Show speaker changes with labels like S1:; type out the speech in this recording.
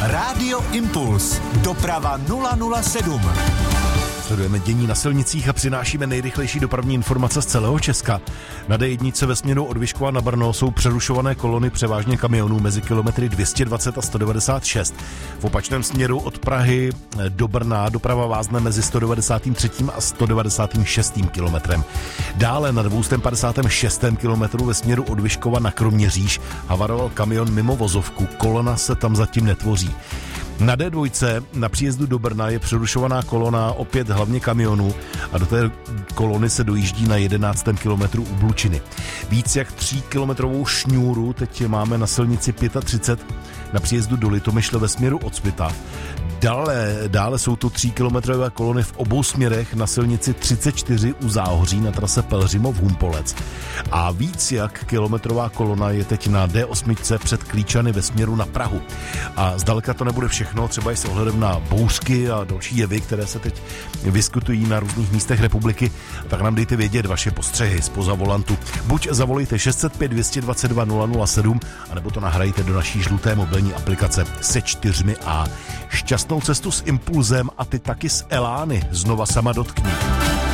S1: Rádio Impuls. Doprava 007.
S2: Sledujeme dění na silnicích a přinášíme nejrychlejší dopravní informace z celého Česka. Na D1 ve směru od Vyškova na Brno jsou přerušované kolony převážně kamionů mezi kilometry 220 a 196. V opačném směru od Prahy do Brna doprava vázne mezi 193. a 196. kilometrem. Dále na 256. kilometru ve směru od Vyškova na Kroměříž havaroval kamion mimo vozovku, kolona se tam zatím netvoří. Na D2 na příjezdu do Brna je přerušovaná kolona opět hlavně kamionů a do té kolony se dojíždí na 11. kilometru u Blučiny. Víc jak 3kilometrovou šňůru teď máme na silnici 35 na příjezdu do Litomyšle ve směru od Svitav. Dále jsou tu 3kilometrové kolony v obou směrech na silnici 34 u Záhoří na trase Pelhřimov-Humpolec. A víc jak kilometrová kolona je teď na D8 před Klíčany ve směru na Prahu. A zdaleka to nebude všechno, třeba i s ohledem na bouřky a další jevy, které se teď vyskytují na různých místech republiky, tak nám dejte vědět vaše postřehy zpoza volantu. Buď zavolejte 605 222 007, anebo to nahrajte do naší žluté mobilní aplikace se 4A. Šťastnou cestu s Impulzem a ty taky s Elány znova sama dotkni.